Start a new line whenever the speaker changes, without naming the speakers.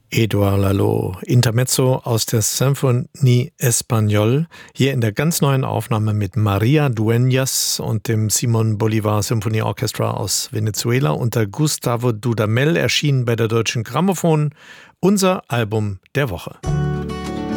Edouard Lalo, Intermezzo aus der Symphonie Espagnole, hier in der ganz neuen Aufnahme mit Maria Dueñas und dem Simón Bolívar Symphonieorchestra aus Venezuela unter Gustavo Dudamel, erschienen bei der Deutschen Grammophon, unser Album der Woche.